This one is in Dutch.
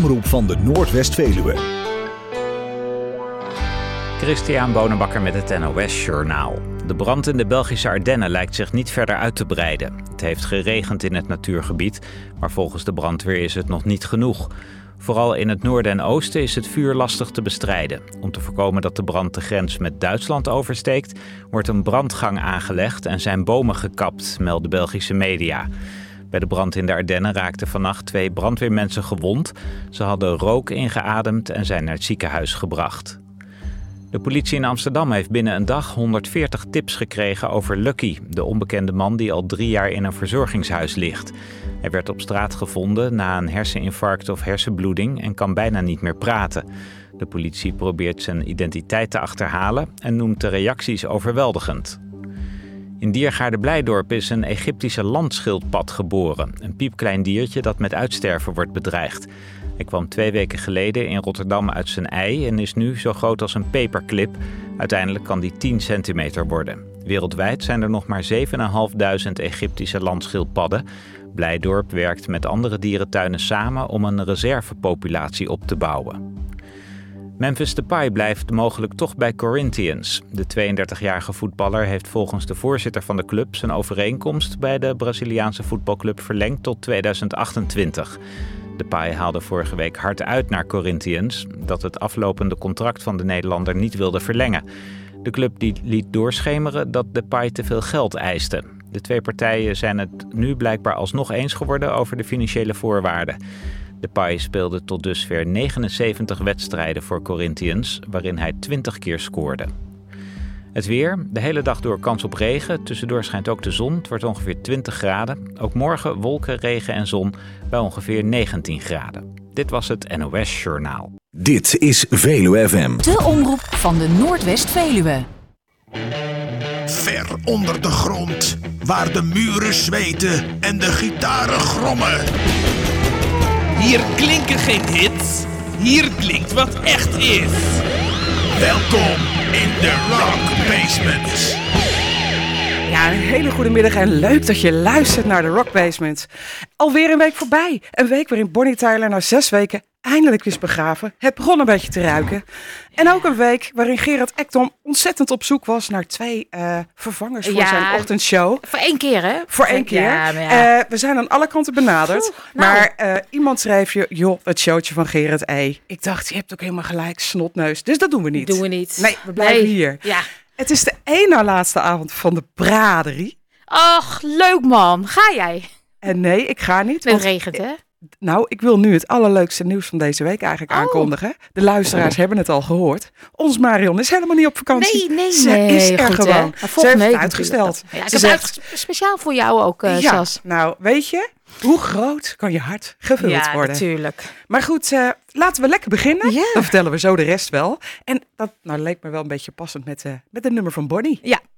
omroep van de Noordwest-Veluwe. Christian Bonenbakker met het NOS Journaal. De brand in de Belgische Ardennen lijkt zich niet verder uit te breiden. Het heeft geregend in het natuurgebied, maar volgens de brandweer is het nog niet genoeg. Vooral in het noorden en oosten is het vuur lastig te bestrijden. Om te voorkomen dat de brand de grens met Duitsland oversteekt, wordt een brandgang aangelegd en zijn bomen gekapt, melden Belgische media. Bij de brand in de Ardennen raakten vannacht 2 brandweermensen gewond. Ze hadden rook ingeademd en zijn naar het ziekenhuis gebracht. De politie in Amsterdam heeft binnen een dag 140 tips gekregen over Lucky, de onbekende man die al 3 jaar in een verzorgingshuis ligt. Hij werd op straat gevonden na een herseninfarct of hersenbloeding en kan bijna niet meer praten. De politie probeert zijn identiteit te achterhalen en noemt de reacties overweldigend. In Diergaarde Blijdorp is een Egyptische landschildpad geboren. Een piepklein diertje dat met uitsterven wordt bedreigd. Hij kwam 2 weken geleden in Rotterdam uit zijn ei en is nu zo groot als een paperclip. Uiteindelijk kan die 10 centimeter worden. Wereldwijd zijn er nog maar 7.500 Egyptische landschildpadden. Blijdorp werkt met andere dierentuinen samen om een reservepopulatie op te bouwen. Memphis Depay blijft mogelijk toch bij Corinthians. De 32-jarige voetballer heeft volgens de voorzitter van de club zijn overeenkomst bij de Braziliaanse voetbalclub verlengd tot 2028. Depay haalde vorige week hard uit naar Corinthians, dat het aflopende contract van de Nederlander niet wilde verlengen. De club liet doorschemeren dat Depay te veel geld eiste. De 2 partijen zijn het nu blijkbaar alsnog eens geworden over de financiële voorwaarden. Depay speelde tot dusver 79 wedstrijden voor Corinthians, waarin hij 20 keer scoorde. Het weer, de hele dag door kans op regen. Tussendoor schijnt ook de zon. Het wordt ongeveer 20 graden. Ook morgen wolken, regen en zon bij ongeveer 19 graden. Dit was het NOS Journaal. Dit is Veluwe FM. De omroep van de Noordwest-Veluwe. Ver onder de grond, waar de muren zweten en de gitaren grommen. Hier klinken geen hits, hier klinkt wat echt is. Welkom in de Rock Basement. Ja, een hele goede middag en leuk dat je luistert naar de Rock Basement. Alweer een week voorbij. Een week waarin Bonnie Tyler na 6 weken eindelijk is begraven. Het begon een beetje te ruiken. En ook een week waarin Gerard Ekdom ontzettend op zoek was naar 2 vervangers voor zijn ochtendshow. Voor 1 keer, hè? Voor 1 keer. Ja. We zijn aan alle kanten benaderd. Maar iemand schreef je, joh, het showtje van Gerard E. Ik dacht, je hebt ook helemaal gelijk, snotneus. Dus dat doen we niet. Doen we niet. Nee, we blijven hier. Ja. Het is de 1 na laatste avond van de braderie. Ach, leuk man. Ga jij? En nee, ik ga niet. Het regent, hè? Nou, ik wil nu het allerleukste nieuws van deze week eigenlijk aankondigen. De luisteraars hebben het al gehoord. Ons Marion is helemaal niet op vakantie. Nee. Ze is er goed, gewoon. Ze heeft het uitgesteld. Ja, ik heb het speciaal voor jou ook, Sas. Nou, weet je, hoe groot kan je hart gevuld worden? Ja, natuurlijk. Maar goed, laten we lekker beginnen. Ja. Dan vertellen we zo de rest wel. En dat leek me wel een beetje passend met het nummer van Bonnie. Ja,